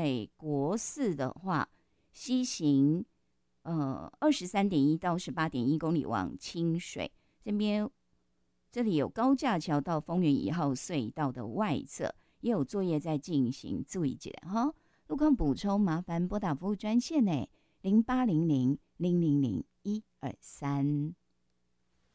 在国四的话，西行23.1到18.1公里往清水这里有高架桥到丰原1号隧道的外侧，也有作业在进行，注意一下哈。路况补充，麻烦拨打服务专线呢，0800000123。